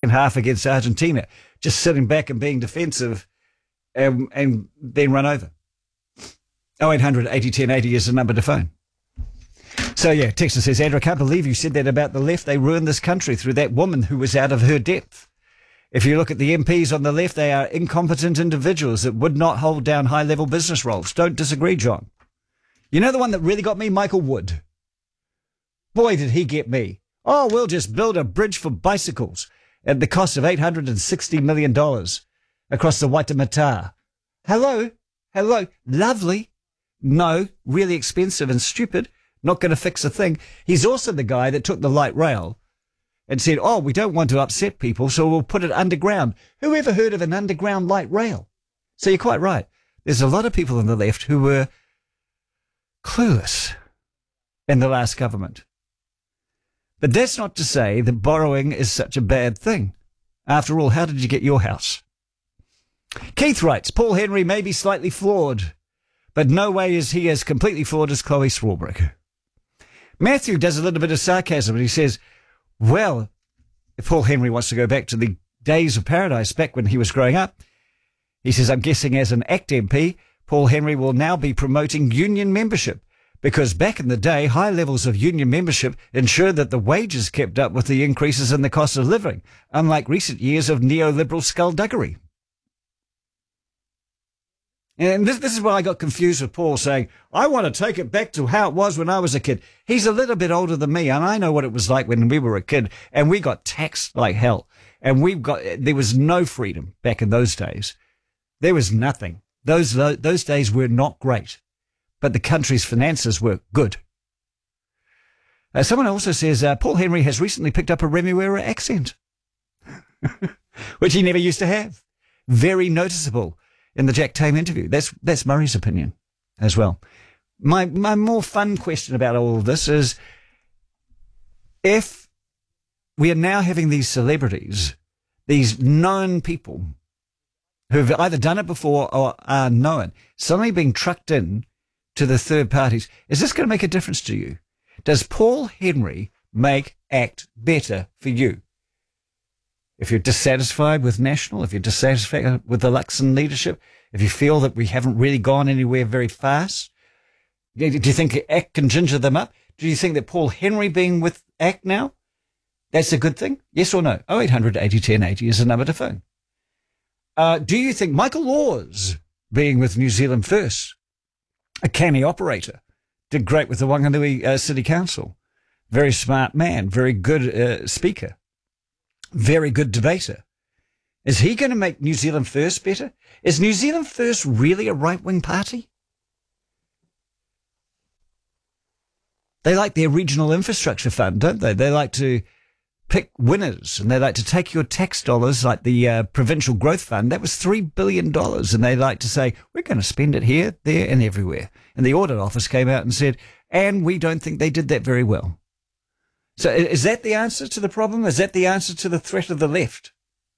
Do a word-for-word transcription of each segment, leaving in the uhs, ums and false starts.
second half against Argentina, just sitting back and being defensive and, and being run over. oh eight hundred eighty ten eighty is the number to phone. So, yeah, Texas says, Andrew, I can't believe you said that about the left. They ruined this country through that woman who was out of her depth. If you look at the M Ps on the left, they are incompetent individuals that would not hold down high-level business roles. Don't disagree, John. You know the one that really got me? Michael Wood. Boy, did he get me. Oh, we'll just build a bridge for bicycles at the cost of eight hundred sixty million dollars across the Waitemata. Hello? Hello? Lovely? No, really expensive and stupid. Not going to fix a thing. He's also the guy that took the light rail and said, oh, we don't want to upset people, so we'll put it underground. Who ever heard of an underground light rail? So you're quite right. There's a lot of people on the left who were clueless in the last government. But that's not to say that borrowing is such a bad thing. After all, how did you get your house? Keith writes, Paul Henry may be slightly flawed, but no way is he as completely flawed as Chloe Swarbrick. Matthew does a little bit of sarcasm and he says, well, if Paul Henry wants to go back to the days of paradise back when he was growing up, he says, I'm guessing as an ACT M P, Paul Henry will now be promoting union membership because back in the day, high levels of union membership ensured that the wages kept up with the increases in the cost of living, unlike recent years of neoliberal skullduggery. And this, this is why I got confused with Paul saying, I want to take it back to how it was when I was a kid. He's a little bit older than me, and I know what it was like when we were a kid, and we got taxed like hell. And we've got, there was no freedom back in those days. There was nothing. Those, those days were not great, but the country's finances were good. Uh, someone also says, uh, Paul Henry has recently picked up a Remuera accent, which he never used to have. Very noticeable. In the Jack Tame interview. That's that's Murray's opinion as well. My my more fun question about all of this is if we are now having these celebrities, these known people who've either done it before or are known, suddenly being trucked in to the third parties, is this going to make a difference to you? Does Paul Henry make ACT better for you? If you're dissatisfied with National, if you're dissatisfied with the Luxon leadership, if you feel that we haven't really gone anywhere very fast, do you think ACT can ginger them up? Do you think that Paul Henry being with ACT now, that's a good thing? Yes or no? oh eight hundred eighty ten eighty is the number to phone. Uh, do you think Michael Laws being with New Zealand First, a canny operator, did great with the Wanganui uh, City Council, very smart man, very good uh, speaker, very good debater. Is he going to make New Zealand First better? Is New Zealand First really a right-wing party? They like their regional infrastructure fund, don't they? They like to pick winners, and they like to take your tax dollars, like the uh, Provincial Growth Fund. That was three billion dollars, and they like to say, we're going to spend it here, there, and everywhere. And the Audit Office came out and said, and we don't think they did that very well. So is that the answer to the problem? Is that the answer to the threat of the left?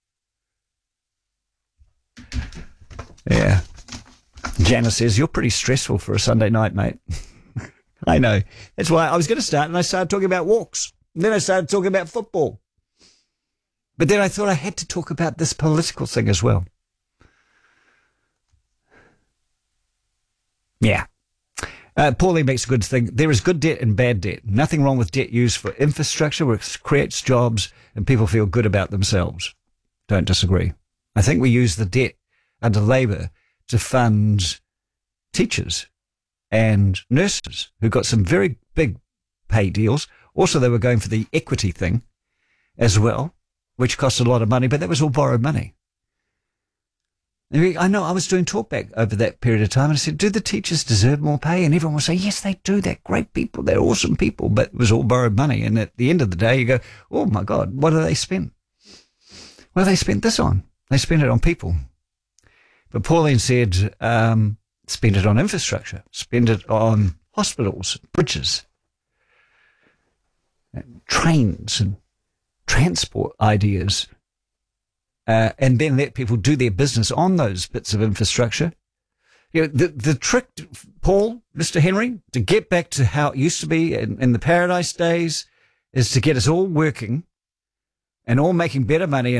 Yeah. Janice says, you're pretty stressful for a Sunday night, mate. I know. That's why I was going to start, and I started talking about walks. And then I started talking about football. But then I thought I had to talk about this political thing as well. Yeah. Uh, Pauline makes a good thing. There is good debt and bad debt. Nothing wrong with debt used for infrastructure, which creates jobs and people feel good about themselves. Don't disagree. I think we use the debt under Labour to fund teachers and nurses who got some very big pay deals. Also, they were going for the equity thing as well, which cost a lot of money, but that was all borrowed money. I know I was doing talkback over that period of time, and I said, do the teachers deserve more pay? And everyone would say, yes, they do. They're great people. They're awesome people. But it was all borrowed money. And at the end of the day, you go, oh, my God, what do they spend? Well, they spent this on. They spent it on people. But Pauline said, um, spend it on infrastructure. Spend it on hospitals, bridges, and trains and transport ideas. Uh, and then let people do their business on those bits of infrastructure. You know, the, the trick, Paul, Mister Henry, to get back to how it used to be in, in the Paradise days is to get us all working and all making better money